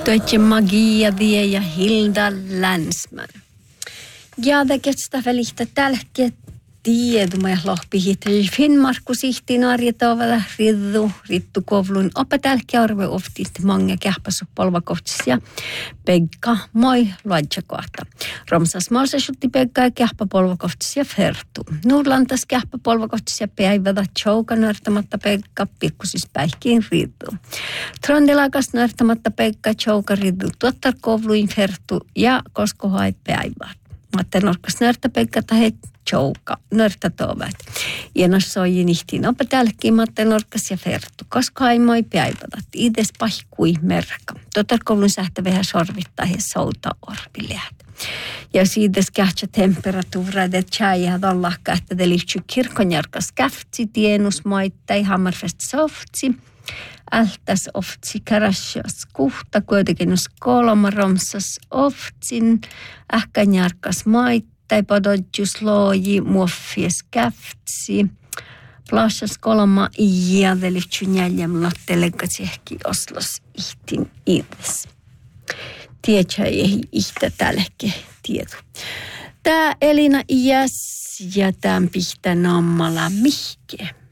Deutsche Magia vie ja Hilda Länsman. Ja teketstä välistä tälkeä tieduma ja lohpihit. Finnmarkku sihtiin arjetovalla rittu kovlun opetälkeä arve oftit mange kähpässä polvakohtisia. Pekka moi luodjakohta. Romsas maassa sutti Pekka ja kähpä polvakohtisia fertu. Nurlantas kähpä polvakohtisia päivätä tjouka nörtämättä Pekka pikkusis päihkiin rittu. Trondelakas nörtämättä Pekka tjouka rittu tuottar kovluin fertu ja koskohai päivät. Mutta norkas nörtä Pekka tahet tjouka, nörtä tovet. Ja nos soi nihtiin opetälkiin, mutta norkas ja fertu, koska haimoi päivätä. Ides pahkui merkka. Koulun sähtä vähän sorvittaa ja souta orpileät. Ja siitä kähtsä temperatuura, että tjäjä tollahka, että te lihtsy kirkonjarkas käftsi, tienusmoittai, hammarfest softsi. Ältäs oftsi karasjas kuhta, kuitenkin jos kolma romsas oftsin, ähkänjarkas maittai, pododjus looji, muoffies käftsi, plasjas kolma ja velitsy njäljem lottelega tsehki oslos ihtin ides. Tiedä ei ihtä tälläkin tieto. Tää Elina iäs ja tämän pihtä nammala mihke.